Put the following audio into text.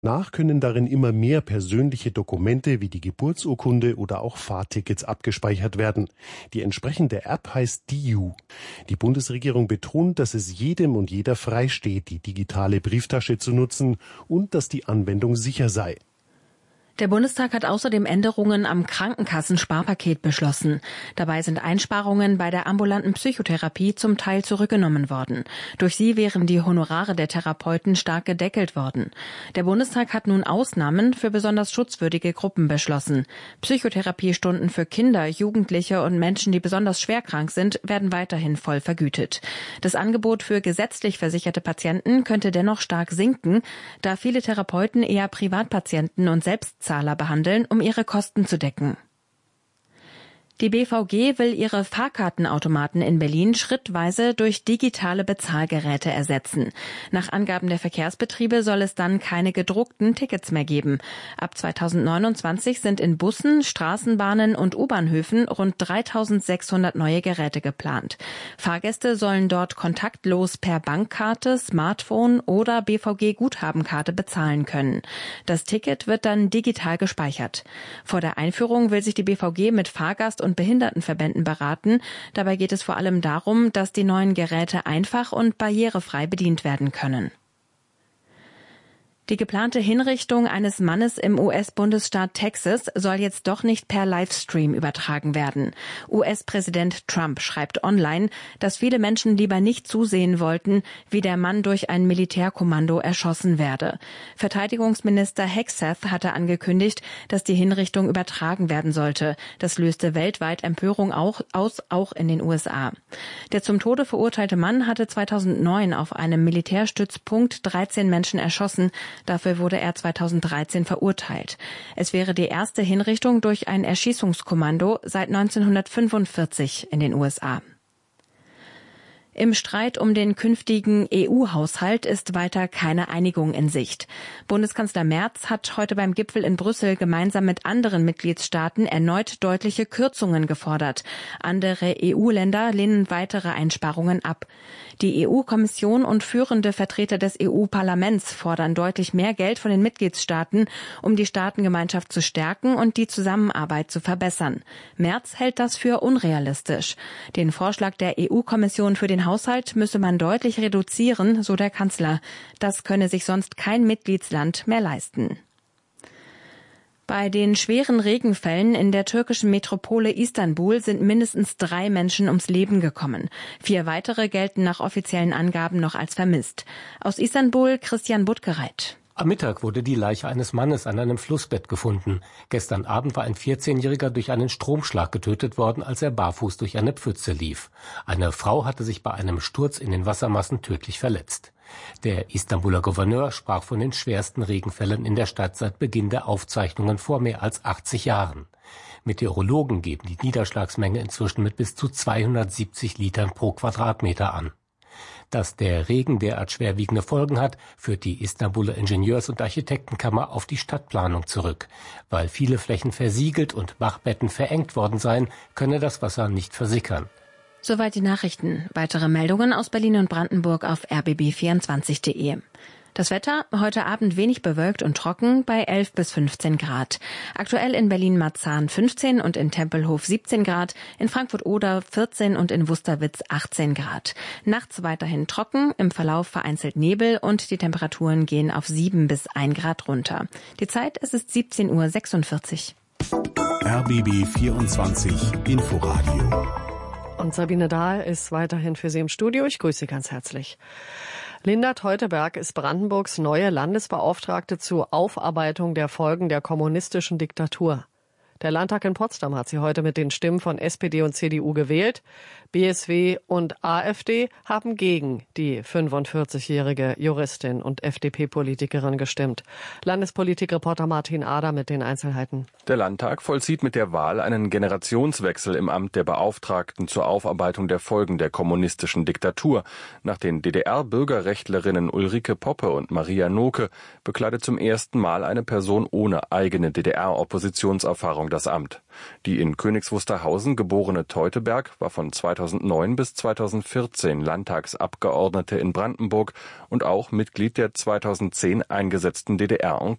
Nach können darin immer mehr persönliche Dokumente wie die Geburtsurkunde oder auch Fahrtickets abgespeichert werden. Die entsprechende App heißt Diu. Die Bundesregierung betont, dass es jedem und jeder frei steht, die digitale Brieftasche zu nutzen und dass die Anwendung sicher sei. Der Bundestag hat außerdem Änderungen am Krankenkassensparpaket beschlossen. Dabei sind Einsparungen bei der ambulanten Psychotherapie zum Teil zurückgenommen worden. Durch sie wären die Honorare der Therapeuten stark gedeckelt worden. Der Bundestag hat nun Ausnahmen für besonders schutzwürdige Gruppen beschlossen. Psychotherapiestunden für Kinder, Jugendliche und Menschen, die besonders schwerkrank sind, werden weiterhin voll vergütet. Das Angebot für gesetzlich versicherte Patienten könnte dennoch stark sinken, da viele Therapeuten eher Privatpatienten und Selbstzahler behandeln, um ihre Kosten zu decken. Die BVG will ihre Fahrkartenautomaten in Berlin schrittweise durch digitale Bezahlgeräte ersetzen. Nach Angaben der Verkehrsbetriebe soll es dann keine gedruckten Tickets mehr geben. Ab 2029 sind in Bussen, Straßenbahnen und U-Bahnhöfen rund 3.600 neue Geräte geplant. Fahrgäste sollen dort kontaktlos per Bankkarte, Smartphone oder BVG-Guthabenkarte bezahlen können. Das Ticket wird dann digital gespeichert. Vor der Einführung will sich die BVG mit Fahrgast- und Behindertenverbänden beraten. Dabei geht es vor allem darum, dass die neuen Geräte einfach und barrierefrei bedient werden können. Die geplante Hinrichtung eines Mannes im US-Bundesstaat Texas soll jetzt doch nicht per Livestream übertragen werden. US-Präsident Trump schreibt online, dass viele Menschen lieber nicht zusehen wollten, wie der Mann durch ein Militärkommando erschossen werde. Verteidigungsminister Hegseth hatte angekündigt, dass die Hinrichtung übertragen werden sollte. Das löste weltweit Empörung auch in den USA. Der zum Tode verurteilte Mann hatte 2009 auf einem Militärstützpunkt 13 Menschen erschossen. Dafür wurde er 2013 verurteilt. Es wäre die erste Hinrichtung durch ein Erschießungskommando seit 1945 in den USA. Im Streit um den künftigen EU-Haushalt ist weiter keine Einigung in Sicht. Bundeskanzler Merz hat heute beim Gipfel in Brüssel gemeinsam mit anderen Mitgliedstaaten erneut deutliche Kürzungen gefordert. Andere EU-Länder lehnen weitere Einsparungen ab. Die EU-Kommission und führende Vertreter des EU-Parlaments fordern deutlich mehr Geld von den Mitgliedstaaten, um die Staatengemeinschaft zu stärken und die Zusammenarbeit zu verbessern. Merz hält das für unrealistisch. Den Vorschlag der EU-Kommission für den Haushalt müsse man deutlich reduzieren, so der Kanzler. Das könne sich sonst kein Mitgliedsland mehr leisten. Bei den schweren Regenfällen in der türkischen Metropole Istanbul sind mindestens 3 Menschen ums Leben gekommen. 4 weitere gelten nach offiziellen Angaben noch als vermisst. Aus Istanbul Christian Buttgereit. Am Mittag wurde die Leiche eines Mannes an einem Flussbett gefunden. Gestern Abend war ein 14-Jähriger durch einen Stromschlag getötet worden, als er barfuß durch eine Pfütze lief. Eine Frau hatte sich bei einem Sturz in den Wassermassen tödlich verletzt. Der Istanbuler Gouverneur sprach von den schwersten Regenfällen in der Stadt seit Beginn der Aufzeichnungen vor mehr als 80 Jahren. Meteorologen geben die Niederschlagsmenge inzwischen mit bis zu 270 Litern pro Quadratmeter an. Dass der Regen derart schwerwiegende Folgen hat, führt die Istanbuler Ingenieurs- und Architektenkammer auf die Stadtplanung zurück. Weil viele Flächen versiegelt und Bachbetten verengt worden seien, könne das Wasser nicht versickern. Soweit die Nachrichten. Weitere Meldungen aus Berlin und Brandenburg auf rbb24.de. Das Wetter, heute Abend wenig bewölkt und trocken bei 11 bis 15 Grad. Aktuell in Berlin-Marzahn 15 und in Tempelhof 17 Grad, in Frankfurt-Oder 14 und in Wusterwitz 18 Grad. Nachts weiterhin trocken, im Verlauf vereinzelt Nebel und die Temperaturen gehen auf 7 bis 1 Grad runter. Die Zeit, es ist 17:46 Uhr. RBB 24 Inforadio. Und Sabine Dahl ist weiterhin für Sie im Studio. Ich grüße Sie ganz herzlich. Linda Teuteberg ist Brandenburgs neue Landesbeauftragte zur Aufarbeitung der Folgen der kommunistischen Diktatur. Der Landtag in Potsdam hat sie heute mit den Stimmen von SPD und CDU gewählt. BSW und AfD haben gegen die 45-jährige Juristin und FDP-Politikerin gestimmt. Landespolitikreporter Martin Ader mit den Einzelheiten. Der Landtag vollzieht mit der Wahl einen Generationswechsel im Amt der Beauftragten zur Aufarbeitung der Folgen der kommunistischen Diktatur. Nach den DDR-Bürgerrechtlerinnen Ulrike Poppe und Maria Noke bekleidet zum ersten Mal eine Person ohne eigene DDR-Oppositionserfahrung das Amt. Die in Königs Wusterhausen geborene Teuteberg war von 2009 bis 2014 Landtagsabgeordnete in Brandenburg und auch Mitglied der 2010 eingesetzten DDR-Enquete.